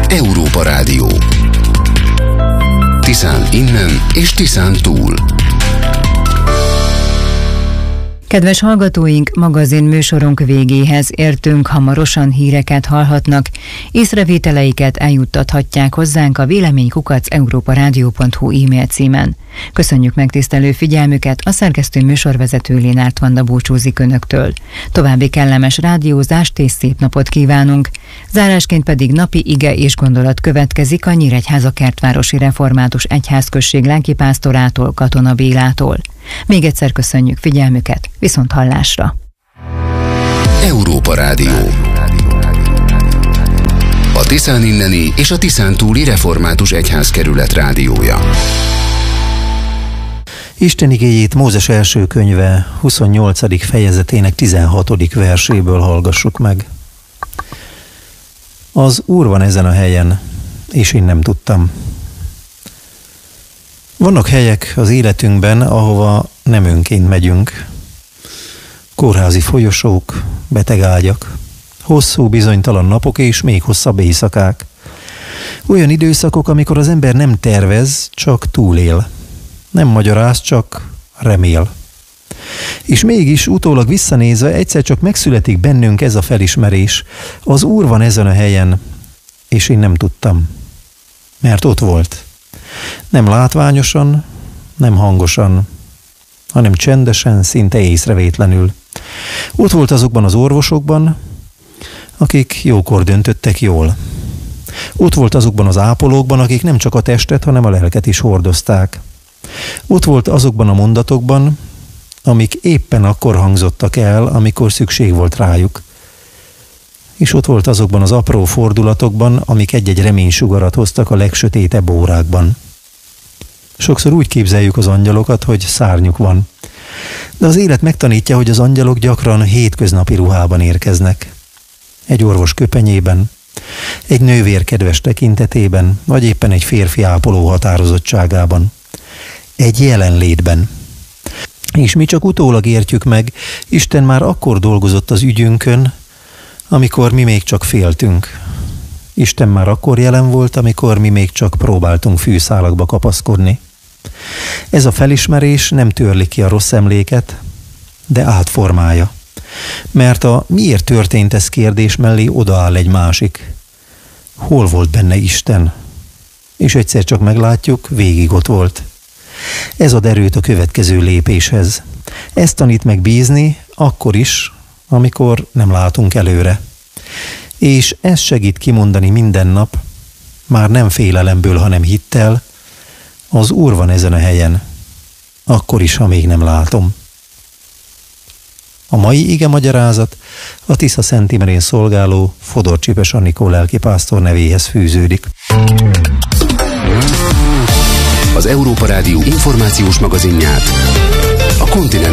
Európa Rádió. Tiszán innen és Tiszán túl. Kedves hallgatóink, magazin műsorunk végéhez értünk, hamarosan híreket hallhatnak. Észrevételeiket eljuttathatják hozzánk a vélemény@europaradio.hu e-mail címen. Köszönjük megtisztelő figyelmüket, a szerkesztő műsorvezető Lénárt Vanda búcsúzik önöktől. További kellemes rádiózást és szép napot kívánunk. Zárásként pedig napi ige és gondolat következik a Nyíregyháza Kertvárosi Református Egyházközség lelkipásztorától, Katona Bélától. Még egyszer köszönjük figyelmüket, viszont hallásra! Európa Rádió. A Tiszán inneni és a Tiszán túli Református Egyházkerület rádiója. Isten igéjét Mózes első könyve 28. fejezetének 16. verséből hallgassuk meg. Az Úr van ezen a helyen, és én nem tudtam. Vannak helyek az életünkben, ahova nem önként megyünk. Kórházi folyosók, betegágyak, hosszú bizonytalan napok és még hosszabb éjszakák. Olyan időszakok, amikor az ember nem tervez, csak túlél. Nem magyaráz, csak remél. És mégis utólag visszanézve egyszer csak megszületik bennünk ez a felismerés. Az Úr van ezen a helyen, és én nem tudtam. Mert ott volt. Nem látványosan, nem hangosan, hanem csendesen, szinte észrevétlenül. Ott volt azokban az orvosokban, akik jókor döntöttek jól. Ott volt azokban az ápolókban, akik nem csak a testet, hanem a lelket is hordozták. Ott volt azokban a mondatokban, amik éppen akkor hangzottak el, amikor szükség volt rájuk. És ott volt azokban az apró fordulatokban, amik egy-egy reménysugarat hoztak a legsötétebb órákban. Sokszor úgy képzeljük az angyalokat, hogy szárnyuk van. De az élet megtanítja, hogy az angyalok gyakran hétköznapi ruhában érkeznek. Egy orvos köpenyében, egy nővér kedves tekintetében, vagy éppen egy férfi ápoló határozottságában. Egy jelenlétben. És mi csak utólag értjük meg, Isten már akkor dolgozott az ügyünkön, amikor mi még csak féltünk. Isten már akkor jelen volt, amikor mi még csak próbáltunk fűszálakba kapaszkodni. Ez a felismerés nem törli ki a rossz emléket, de átformálja. Mert a miért történt ez kérdés mellé odaáll egy másik. Hol volt benne Isten? És egyszer csak meglátjuk, végig ott volt. Ez ad erőt a következő lépéshez. Ez tanít meg bízni akkor is, amikor nem látunk előre. És ez segít kimondani minden nap, már nem félelemből, hanem hittel, az Úr van ezen a helyen, akkor is, ha még nem látom. A mai ige magyarázat a Tisza Szent Imrén szolgáló Fodor Csipes Anikó lelkipásztor nevéhez fűződik. Az Európa Rádió információs magazinját a kontinens